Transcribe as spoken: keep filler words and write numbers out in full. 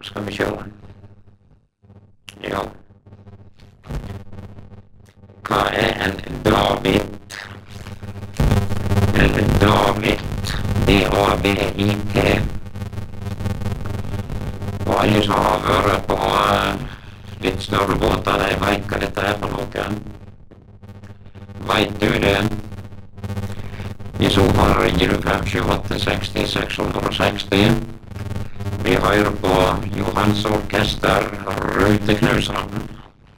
Skal vi se. Ja. Hva er en David? Eller David? D A V I T. Og alle som har vært på litt større båter, de vet hva dette er for noe. Vet du det? I så fall ringer du fem sju åtte seks seks seks. Vi hører på Johans Orkester, Ruteknuseren.